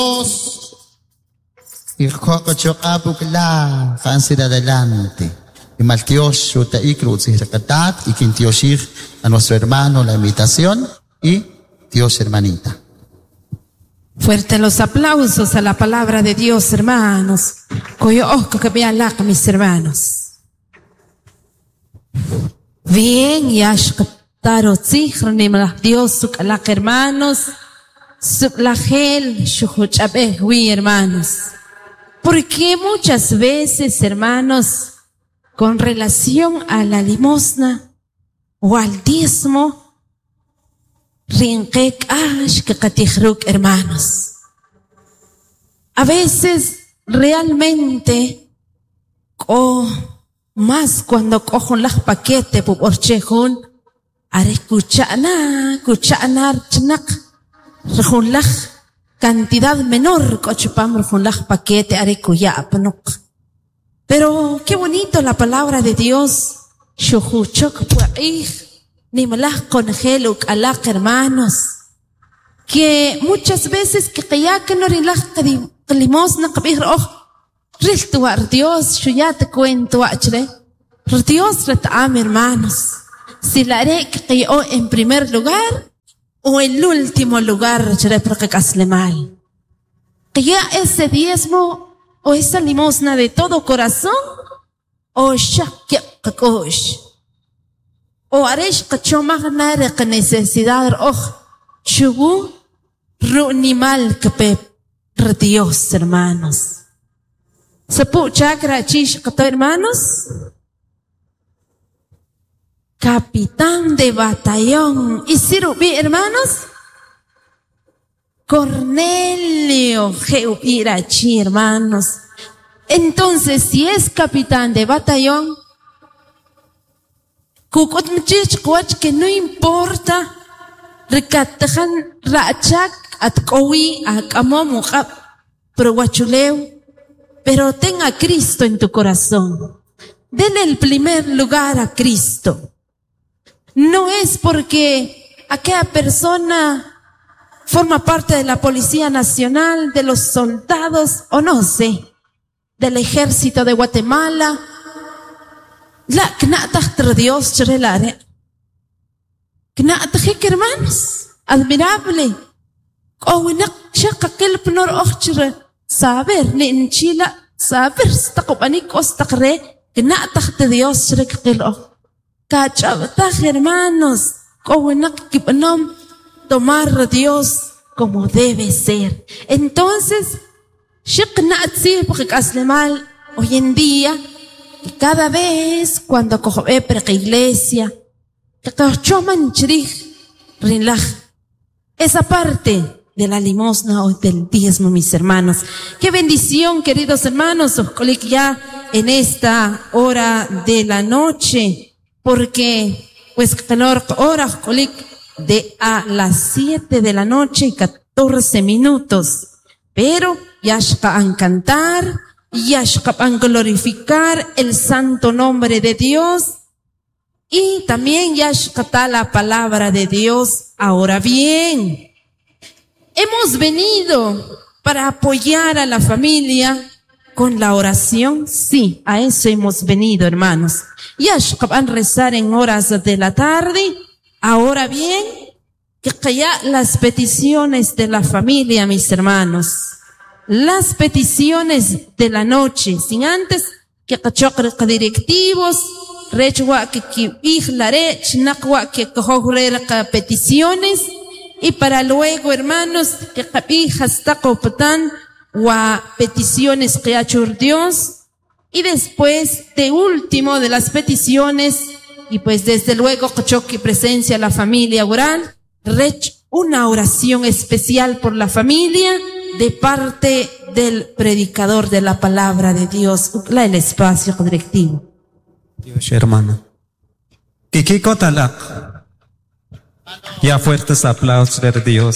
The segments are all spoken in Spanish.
Y la cancela adelante. Y Maltios, Shuta y Cruz y Recatat, y Quintioshir a nuestro hermano la invitación y Dios hermanita. Fuerte los aplausos a la palabra de Dios, hermanos. Coyo ojo que vean la mis hermanos. Bien, yash taro tzihranim Dios su kalak hermanos. Sublagel shuhuchabe hui hermanos. Porque muchas veces, hermanos, con relación a la limosna o al diezmo, rinqek ash que katihruk hermanos. A veces realmente o más cuando cojo las paquetes por orchejun, are kuchanar chnak rejunlaj cantidad menor cochupam rejunlaj paquete are kuyapanok. Pero qué bonito la palabra de Dios. Shuhuchok pu'ij ni malah congeluk alak hermanos. Que muchas veces que kayak no rilaj limosna kabir riltuar Dios ya te cuento achre. Dios retam hermanos. Si la haré que yo en primer lugar o el último lugar achre porque casle mal. Que ya ese diezmo o esa limosna de todo corazón, o shakya kakosh, o aresh kachomagnar que necesidad, chugu ru'nimal que Dios, hermanos. Sapu chakra chish kato hermanos. Capitán de batallón. ¿Y sirubi hermanos? Cornelio Irachi, hermanos. Entonces, si es capitán de batallón, que no importa, recatajan rachak atkowi akamomu pero tenga a Cristo en tu corazón. Dele el primer lugar a Cristo. No es porque aquella persona forma parte de la Policía Nacional, de los soldados, o no sé, del Ejército de Guatemala. La knatach Dios chrelare. Knatach hermanos, admirable. Owinak shakakil pnor ochre. Saber, ni en Chile, saber, stakopanik ostakre. Knatach Dios chrelare. Kachabatach hermanos. Owinak kipanom. Tomar a Dios como debe ser. Entonces, hoy en día, cada vez cuando cojo iglesia, esa parte de la limosna o del diezmo, mis hermanos. Qué bendición, queridos hermanos, ya en esta hora de la noche, porque pues hora de a las 7 de la noche y 14 minutos. Pero yashkaan cantar, yashkaan glorificar el santo nombre de Dios y también yashkata la palabra de Dios. Ahora bien, hemos venido para apoyar a la familia con la oración. Sí, a eso hemos venido, hermanos. Yashkaan rezar en horas de la tarde. Ahora bien, que ya las peticiones de la familia, mis hermanos, las peticiones de la noche, sin antes que cachocre directivos, rechua que ihlare, chnakwa que cojorer peticiones, y para luego, hermanos, que capijas tacopotan, wa peticiones que ha hecho Dios, y después, de último de las peticiones, y pues desde luego, que presencia la familia oral, una oración especial por la familia de parte del predicador de la palabra de Dios. El espacio directivo. Dios hermano. Kiki talak. Ya fuertes aplausos de Dios.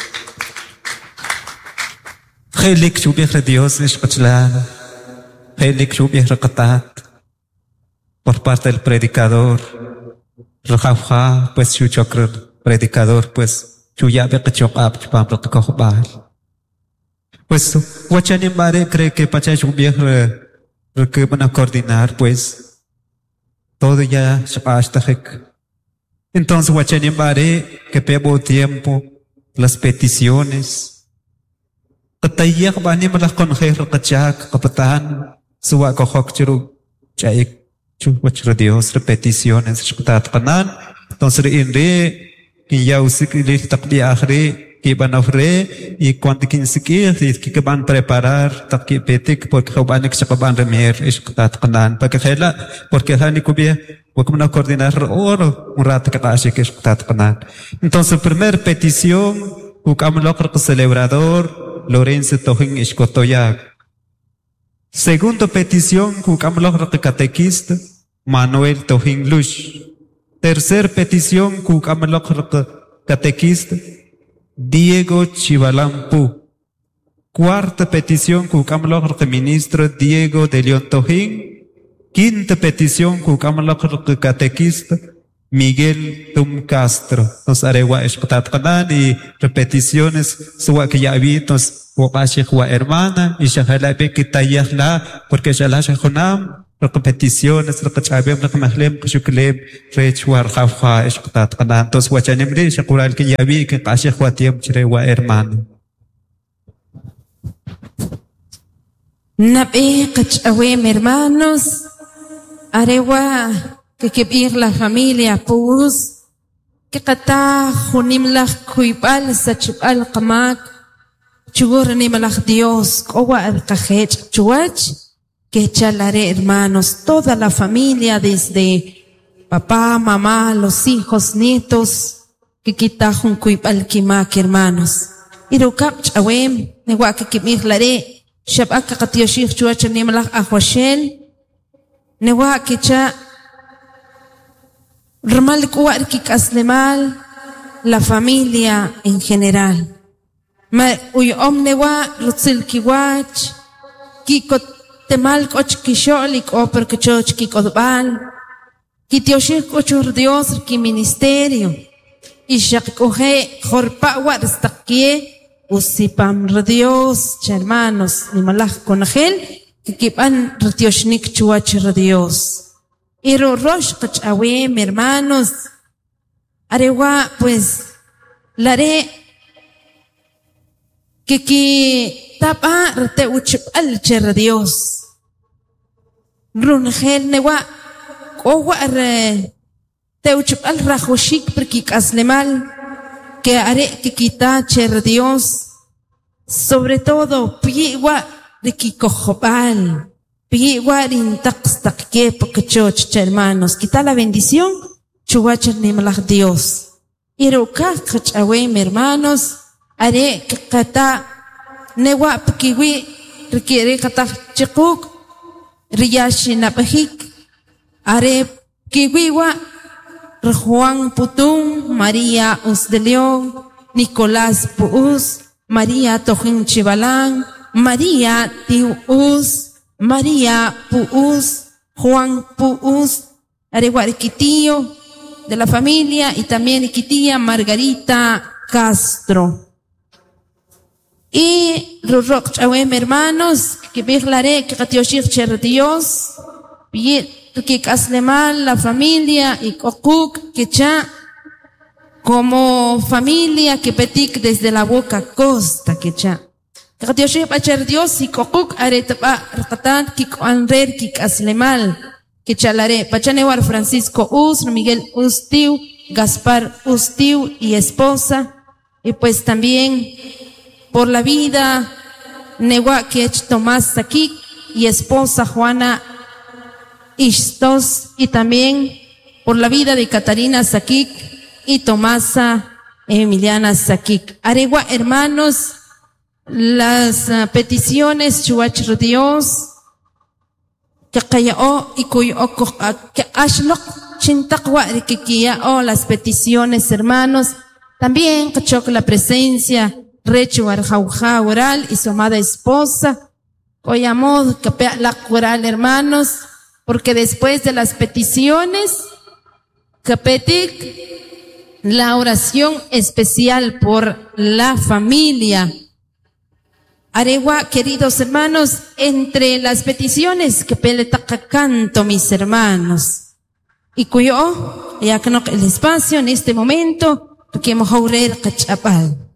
Helik shubih Dios es pachla. Helik shubih rakatat. Por parte del predicador, Rojauja, pues chuchocr predicador, pues chuyabe que chocab chupam lo que cojobal. pues, Huachani Mare cree que Pachach viejo que van a coordinar, pues, todo ya hasta. Entonces, Huachani Mare que pebo tiempo, las peticiones. Katayak bani malah konher kachak kapatan, suwa kohok churu chaik chu Dios, repeticiones, chutat kanan. Entonces, que ya usik li takbiahre, que van a ofrecer y cuando quien se quiere que van a preparar taki petik porque van a que van a remer es que está kanan para que hela porque hani kubia porque van a coordinar oro un rato que así que está kanan. Entonces, primera petición, buscamos que celebrador Lorenzo Tojín Escotoyac. Segunda petición, buscamos que catequista Manuel Tojín Lush. Tercera petición, buscamos que catequista Diego Chivalampu. Cuarta petición, buscamos que ministro Diego de León Tojín. Quinta petición, buscamos que catequista Miguel Tum Castro. Nos arewa escutat kanan y repeticiones suwa que ya vi nos wakashi wa hermana y shahala be kitayahla porque shahala shahunam repeticiones repetchabem rakmahlem kushuklem rechwar khafha escutat kanan tos wachanem de shakural que ya vi que kashi wa tiemp chre wa hermana. Nabe kachawem hermanos arewa que kibir la familia pues que kata junimlah kuibal sachibal qamak chugur nimalah Dios kowa al kajech chuach que chalare hermanos toda la familia desde papá mamá los hijos nietos que kita jun kuibal kimak hermanos irukap chawem newa que kibir lare shabak katioshich chuach nimalah ahwashel newa que cha Ramal Kuarkik Aslemal, la familia en general. Uy omnewa Rutzil Kiwach, Kiko Temal Koch Kisholik Oper Kichoch Kikodbal, Kitioshik Kochur Dios Ki Ministerio, Ishakkohe Jorpa Warstakie, Usipam Radios, hermanos, ni malach con Agel, Kikipan Ratioshnik Chuach Radios. Iro rosh kachawem hermanos arewa pues lare que tapa rete uchip al cher Dios runhel newa kowa te uchip al rajoshik porque kaslemal que are que quita cher Dios sobre todo piwa de kikojopal Piwarin taxtaque porque choch hermanos, quita la bendición, chuwacher nimalah Dios. Iruka kachawem hermanos, are kata newa pikiwi requiere kata chikuk, riyashi napahik, are kiwiwa, Juan Putum, María Us de León, Nicolás Puus, María Tojín Chivalán, María Tius, María Puus, Juan Puus, Areguariquitío de la familia y también Iquitía Margarita Castro. Y Rurok Chawem hermanos, que virlaré que Katioshir Cher Dios, que Caslemal la familia y Kokuk que cha como familia que petic desde la boca costa que cha. Katioshir Pacher Dios y Kokuk aretapa rakatan kik anrer kik aslemal que chalare Pachanewar Francisco Us, Miguel Ustiu, Gaspar Ustiu y esposa y pues también por la vida Newa Kech Tomás Sakik y esposa Juana Ishtos y también por la vida de Catarina Sakik y Tomasa Emiliana Sakik. Aregua hermanos las peticiones chuach Dios que cayó y cuyo que ashlok chintaqwa que kia las peticiones hermanos también que la presencia Rechu Arjauja oral y su amada esposa Oyamod que la oral hermanos porque después de las peticiones Capetic la oración especial por la familia Arewa, queridos hermanos, entre las peticiones que peletaca canto, mis hermanos, y cuyo, ya que no el espacio en este momento, porque hemos oído cachapal.